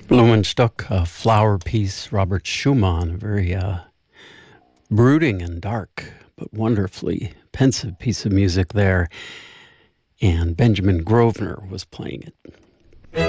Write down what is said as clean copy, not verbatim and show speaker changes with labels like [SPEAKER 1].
[SPEAKER 1] Blumenstock, a flower piece, Robert Schumann, a very brooding and dark, but wonderfully pensive piece of music there. And Benjamin Grosvenor was playing it.